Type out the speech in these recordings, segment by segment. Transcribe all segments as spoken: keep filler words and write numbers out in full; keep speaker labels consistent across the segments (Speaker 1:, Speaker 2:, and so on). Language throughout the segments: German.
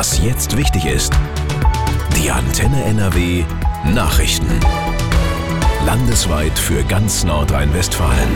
Speaker 1: Was jetzt wichtig ist. Die Antenne N R W Nachrichten. Landesweit für ganz Nordrhein-Westfalen.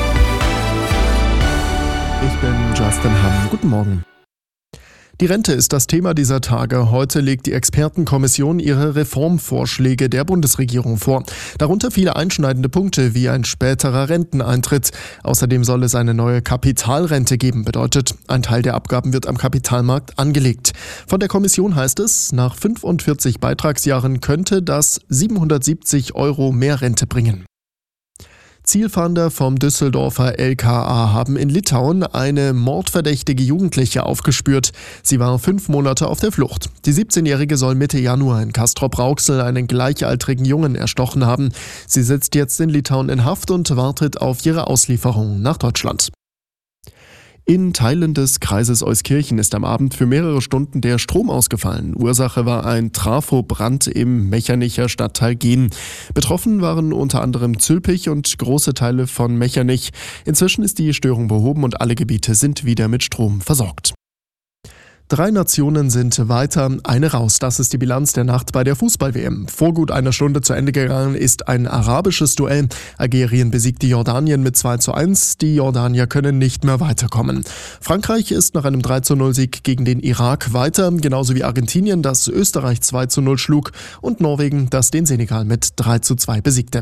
Speaker 2: Ich bin Justin Hamm. Guten Morgen. Die Rente ist das Thema dieser Tage. Heute legt die Expertenkommission ihre Reformvorschläge der Bundesregierung vor. Darunter viele einschneidende Punkte wie ein späterer Renteneintritt. Außerdem soll es eine neue Kapitalrente geben. Bedeutet, ein Teil der Abgaben wird am Kapitalmarkt angelegt. Von der Kommission heißt es, nach fünfundvierzig Beitragsjahren könnte das siebenhundertsiebzig Euro mehr Rente bringen. Zielfahnder vom Düsseldorfer L K A haben in Litauen eine mordverdächtige Jugendliche aufgespürt. Sie war fünf Monate auf der Flucht. Die siebzehnjährige soll Mitte Januar in Castrop-Rauxel einen gleichaltrigen Jungen erstochen haben. Sie sitzt jetzt in Litauen in Haft und wartet auf ihre Auslieferung nach Deutschland. In Teilen des Kreises Euskirchen ist am Abend für mehrere Stunden der Strom ausgefallen. Ursache war ein Trafobrand im Mechernich Stadtteil Gehen. Betroffen waren unter anderem Zülpich und große Teile von Mechernich. Inzwischen ist die Störung behoben und alle Gebiete sind wieder mit Strom versorgt. Drei Nationen sind weiter, eine raus. Das ist die Bilanz der Nacht bei der Fußball-W M. Vor gut einer Stunde zu Ende gegangen ist ein arabisches Duell. Algerien besiegte Jordanien mit zwei zu eins. Die Jordanier können nicht mehr weiterkommen. Frankreich ist nach einem drei zu null Sieg gegen den Irak weiter, genauso wie Argentinien, das Österreich zwei zu null schlug, und Norwegen, das den Senegal mit drei zu zwei besiegte.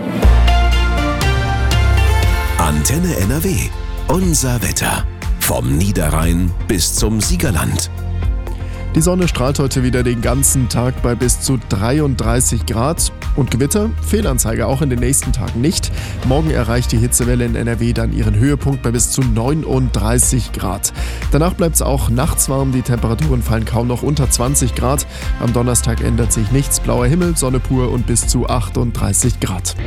Speaker 1: Antenne N R W. Unser Wetter. Vom Niederrhein bis zum Siegerland.
Speaker 2: Die Sonne strahlt heute wieder den ganzen Tag bei bis zu dreiunddreißig Grad. Und Gewitter? Fehlanzeige auch in den nächsten Tagen nicht. Morgen erreicht die Hitzewelle in N R W dann ihren Höhepunkt bei bis zu neununddreißig Grad. Danach bleibt es auch nachts warm. Die Temperaturen fallen kaum noch unter zwanzig Grad. Am Donnerstag ändert sich nichts. Blauer Himmel, Sonne pur und bis zu achtunddreißig Grad.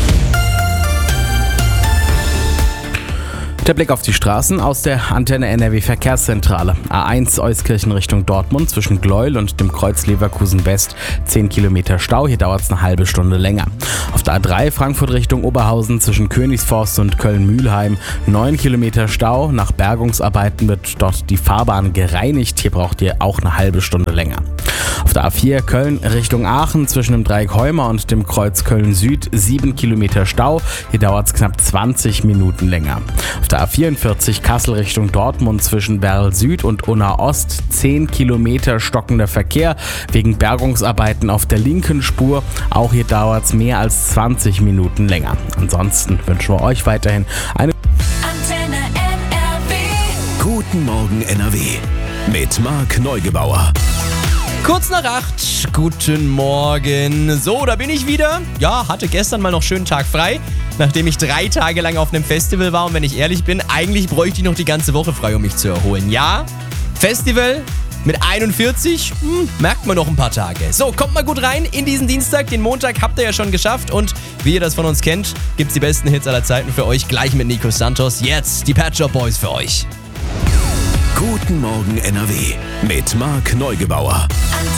Speaker 3: Der Blick auf die Straßen aus der Antenne N R W Verkehrszentrale. A eins Euskirchen Richtung Dortmund zwischen Gleuel und dem Kreuz Leverkusen West. zehn Kilometer Stau, hier dauert es eine halbe Stunde länger. Auf der A drei Frankfurt Richtung Oberhausen zwischen Königsforst und Köln-Mühlheim. neun Kilometer Stau. Nach Bergungsarbeiten wird dort die Fahrbahn gereinigt. Hier braucht ihr auch eine halbe Stunde länger. Auf der A vier Köln Richtung Aachen zwischen dem Dreieck Heumer und dem Kreuz Köln Süd. sieben Kilometer Stau. Hier dauert es knapp zwanzig Minuten länger. Auf der A vierundvierzig Kassel Richtung Dortmund zwischen Berl Süd und Unna Ost. zehn Kilometer stockender Verkehr wegen Bergungsarbeiten auf der linken Spur. Auch hier dauert es mehr als zwanzig Minuten länger. Ansonsten wünschen wir euch weiterhin eine
Speaker 4: Antenne N R W.
Speaker 1: Guten Morgen N R W. Mit Marc Neugebauer.
Speaker 5: Kurz nach acht, guten Morgen. So, da bin ich wieder. Ja, hatte gestern mal noch schönen Tag frei, nachdem ich drei Tage lang auf einem Festival war. Und wenn ich ehrlich bin, eigentlich bräuchte ich noch die ganze Woche frei, um mich zu erholen. Ja, Festival mit einundvierzig, hm, merkt man noch ein paar Tage. So, kommt mal gut rein in diesen Dienstag. Den Montag habt ihr ja schon geschafft. Und wie ihr das von uns kennt, gibt's die besten Hits aller Zeiten für euch. Gleich mit Nico Santos. Jetzt die Pet Shop Boys für euch.
Speaker 1: Guten Morgen N R W. Mit Marc Neugebauer.